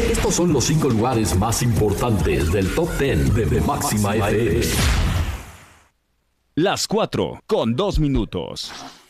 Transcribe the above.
Estos son los 5 lugares más importantes del Top 10 de Máxima FM. Las 4 con 2 minutos.